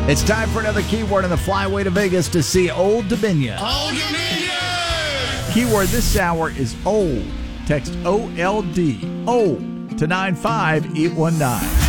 It's time for another keyword on the flyway to Vegas to see Old Dominion. Old Dominion! Keyword this hour is old. Text OLD, old, to 95819.